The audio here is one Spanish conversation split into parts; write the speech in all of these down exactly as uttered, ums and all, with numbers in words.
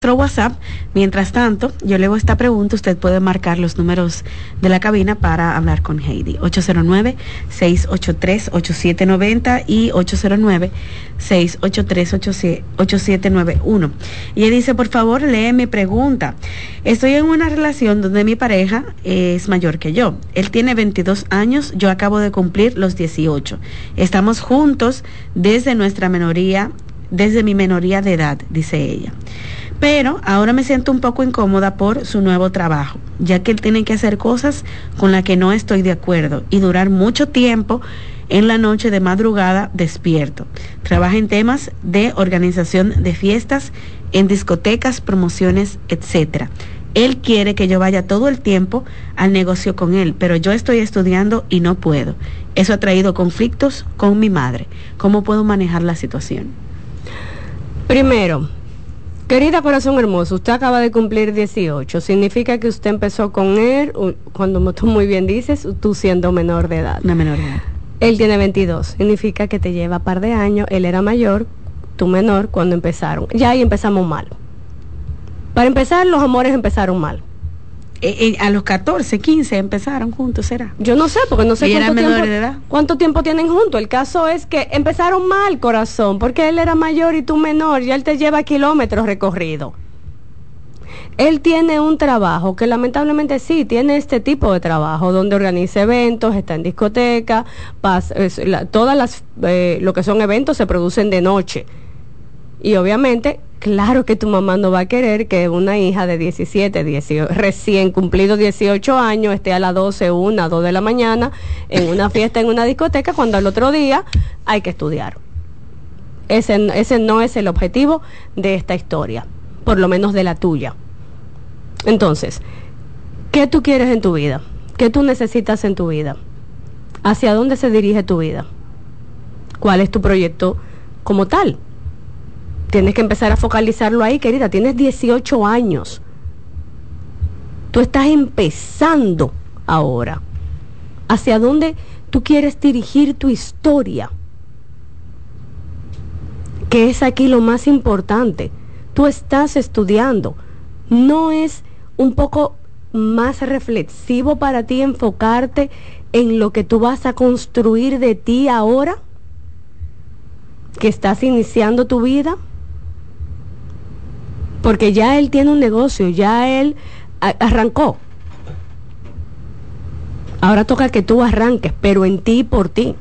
nuestro WhatsApp. Mientras tanto, yo leo esta pregunta, usted puede marcar los números de la cabina para hablar con Heidi. ocho cero nueve, seis ocho tres, ocho siete nueve cero y ocho cero nueve, seis ocho tres, ocho siete nueve uno. Y ella dice, por favor, lee mi pregunta. Estoy en una relación donde mi pareja es mayor que yo. Él tiene veintidós años, yo acabo de cumplir los dieciocho. Estamos juntos desde nuestra menoría, desde mi menoría de edad, dice ella. Pero ahora me siento un poco incómoda por su nuevo trabajo, ya que él tiene que hacer cosas con las que no estoy de acuerdo y durar mucho tiempo en la noche de madrugada despierto. Trabaja en temas de organización de fiestas, en discotecas, promociones, etcétera. Él quiere que yo vaya todo el tiempo al negocio con él, pero yo estoy estudiando y no puedo. Eso ha traído conflictos con mi madre. ¿Cómo puedo manejar la situación? Primero, querida corazón hermoso, usted acaba de cumplir dieciocho. Significa que usted empezó con él, cuando tú muy bien dices, tú siendo menor de edad. Una menor de edad. Él tiene veintidós. Significa que te lleva un par de años. Él era mayor, tú menor, cuando empezaron. Ya ahí empezamos mal. Para empezar, los amores empezaron mal. Eh, eh, a los catorce, quince empezaron juntos, ¿será? Yo no sé, porque no sé ¿Y cuánto era menor tiempo, de edad? cuánto tiempo tienen juntos. El caso es que empezaron mal, corazón, porque él era mayor y tú menor, y él te lleva kilómetros recorridos. Él tiene un trabajo que lamentablemente sí, tiene este tipo de trabajo, donde organiza eventos, está en discoteca, pasa, es, la, todas las, eh, lo que son eventos se producen de noche. Y obviamente, claro que tu mamá no va a querer que una hija de diecisiete, dieciocho, recién cumplido dieciocho años esté a las doce, una, dos de la mañana en una fiesta, en una discoteca, cuando al otro día hay que estudiar. Ese, ese no es el objetivo de esta historia, por lo menos de la tuya. Entonces, ¿qué tú quieres en tu vida? ¿Qué tú necesitas en tu vida? ¿Hacia dónde se dirige tu vida? ¿Cuál es tu proyecto como tal? Tienes que empezar a focalizarlo ahí, querida. Tienes dieciocho años. Tú estás empezando ahora. ¿Hacia dónde tú quieres dirigir tu historia? Que es aquí lo más importante. Tú estás estudiando. ¿No es un poco más reflexivo para ti enfocarte en lo que tú vas a construir de ti ahora? ¿Que estás iniciando tu vida? Porque ya él tiene un negocio, ya él a- arrancó. Ahora toca que tú arranques, pero en ti y por ti.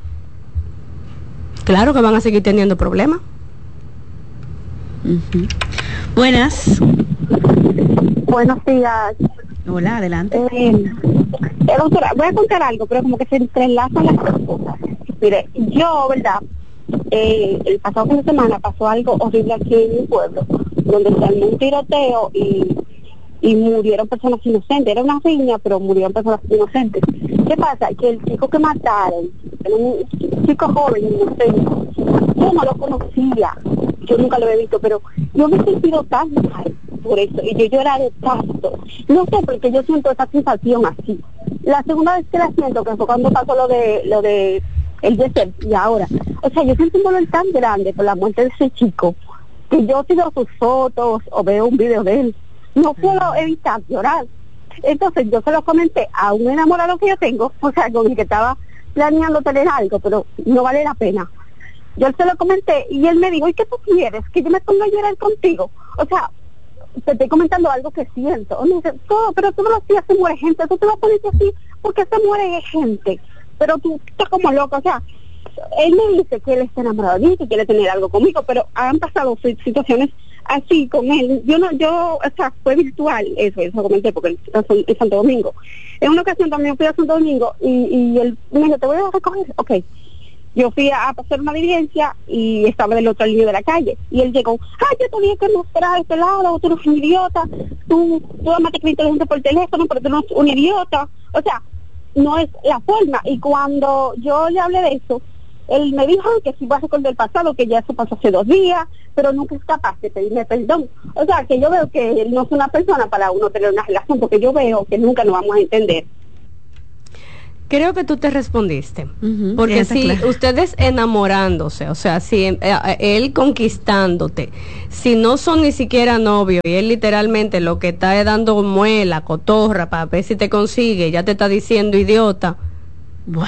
Claro que van a seguir teniendo problemas. Uh-huh. Buenas. Buenos días. Hola, adelante. Eh, eh, doctora, voy a contar algo, pero como que se entrelazan las dos cosas. Mire, yo, ¿verdad? Eh, el pasado fin de semana pasó algo horrible aquí en mi pueblo, donde se armó un tiroteo y, y murieron personas inocentes. Era una riña, pero murieron personas inocentes. ¿Qué pasa? Que el chico que mataron, era un chico joven, inocente, yo no lo conocía, yo nunca lo había visto, pero yo me he sentido tan mal por eso, y yo lloré tanto. No sé, porque yo siento esa sensación así. La segunda vez que la siento, que fue cuando pasó lo de lo de el desert, y ahora, o sea, yo siento un dolor tan grande por la muerte de ese chico, que yo si veo sus fotos o veo un video de él, no puedo evitar llorar. Entonces yo se lo comenté a un enamorado que yo tengo, o sea, con el que estaba planeando tener algo, pero no vale la pena. Yo se lo comenté y él me dijo, ¿y qué tú quieres? Que yo me ponga a llorar contigo. O sea, te estoy comentando algo que siento. Me dice, todo, pero todos los días se muere gente, tú te vas a poner así porque se muere gente, pero tú estás como loco. O sea, él me dice que él está enamorado de mí, que quiere tener algo conmigo, pero han pasado situaciones así con él. Yo no, yo, o sea, fue virtual eso, eso comenté porque él está en Santo Domingo. En una ocasión también fui a Santo Domingo y, y él me dijo, te voy a recoger, ok. Yo fui a hacer una diligencia y estaba del otro lado de la calle. Y él llegó, ay, yo tenía que mostrar este lado, tú eres un idiota, tú, tú amaste que inteligente por teléfono, pero tú no eres un idiota. O sea, no es la forma. Y cuando yo le hablé de eso, él me dijo que si vas a recordar el pasado, que ya eso pasó hace dos días, pero nunca es capaz de pedirme perdón. O sea, que yo veo que él no es una persona para uno tener una relación, porque yo veo que nunca nos vamos a entender. Creo que tú te respondiste, Uh-huh, porque si claro. ustedes enamorándose, o sea, si eh, él conquistándote, si no son ni siquiera novios y él literalmente lo que está es dando muela, cotorra para ver si te consigue, ya te está diciendo idiota. Bueno,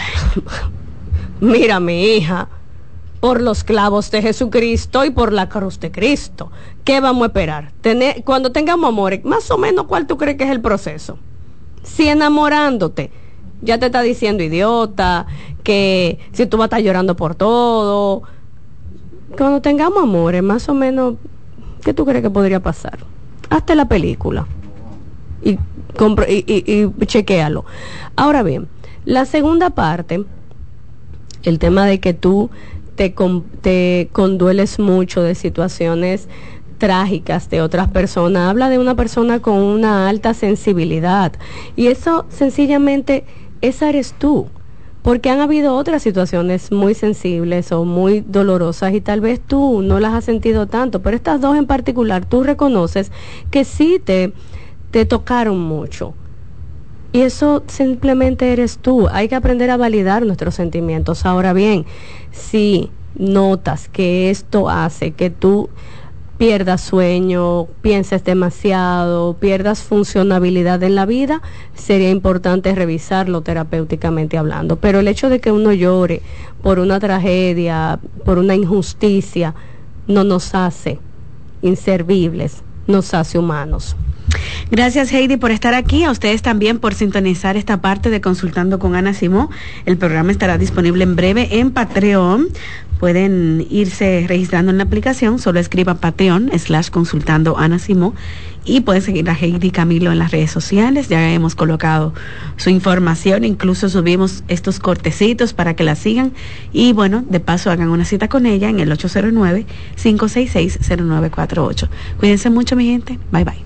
mira mi hija, por los clavos de Jesucristo y por la cruz de Cristo, ¿qué vamos a esperar? Tener, cuando tengamos amores, más o menos, ¿cuál tú crees que es el proceso? Si enamorándote ya te está diciendo idiota, que si tú vas a estar llorando por todo, cuando tengamos amores, más o menos, ¿qué tú crees que podría pasar? Hazte la película y, compro, y, y, y chequéalo. Ahora bien, la segunda parte, el tema de que tú te, te condueles mucho de situaciones trágicas de otras personas, habla de una persona con una alta sensibilidad, y eso sencillamente, esa eres tú, porque han habido otras situaciones muy sensibles o muy dolorosas y tal vez tú no las has sentido tanto, pero estas dos en particular tú reconoces que sí te, te tocaron mucho, y eso simplemente eres tú. Hay que aprender a validar nuestros sentimientos. Ahora bien, si notas que esto hace que tú pierdas sueño, pienses demasiado, pierdas funcionabilidad en la vida, sería importante revisarlo terapéuticamente hablando. Pero el hecho de que uno llore por una tragedia, por una injusticia, no nos hace inservibles, nos hace humanos. Gracias, Heidi, por estar aquí. A ustedes también por sintonizar esta parte de Consultando con Ana Simó. El programa estará disponible en breve en Patreon. Pueden irse registrando en la aplicación. Solo escriba Patreon slash Consultando Ana Simó y pueden seguir a Heidi Camilo en las redes sociales. Ya hemos colocado su información, incluso subimos estos cortecitos para que la sigan y bueno, de paso hagan una cita con ella en el ocho cero nueve, cinco seis seis, cero nueve cuatro ocho. Cuídense mucho, mi gente. Bye bye.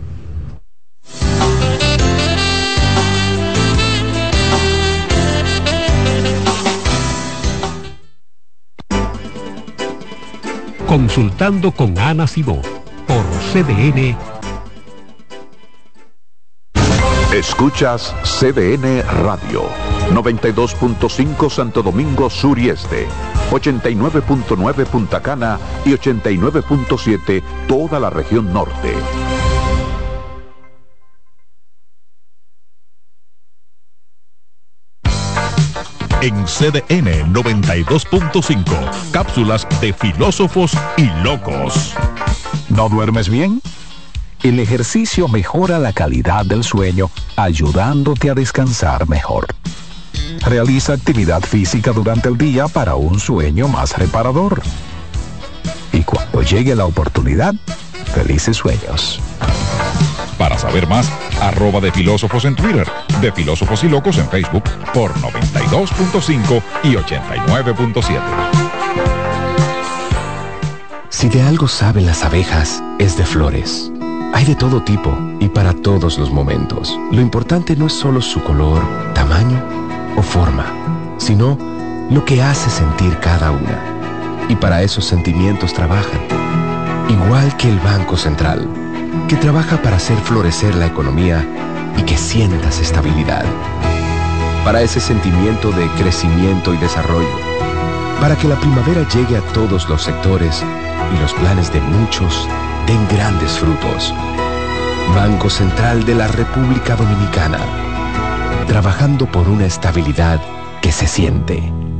Consultando con Ana Simó por C D N. Escuchas C D N Radio, noventa y dos punto cinco Santo Domingo Sur y Este, ochenta y nueve punto nueve Punta Cana y ochenta y nueve punto siete toda la región norte. En C D N noventa y dos punto cinco, cápsulas de filósofos y locos. ¿No duermes bien? El ejercicio mejora la calidad del sueño, ayudándote a descansar mejor. Realiza actividad física durante el día para un sueño más reparador. Y cuando llegue la oportunidad, felices sueños. Para saber más, arroba de filósofos en Twitter, de filósofos y locos en Facebook por noventa y dos punto cinco y ochenta y nueve punto siete. Si de algo saben las abejas, es de flores. Hay de todo tipo y para todos los momentos. Lo importante no es solo su color, tamaño o forma, sino lo que hace sentir cada una. Y para esos sentimientos trabajan. Igual que el Banco Central, que trabaja para hacer florecer la economía y que sientas estabilidad. Para ese sentimiento de crecimiento y desarrollo. Para que la primavera llegue a todos los sectores y los planes de muchos den grandes frutos. Banco Central de la República Dominicana. Trabajando por una estabilidad que se siente.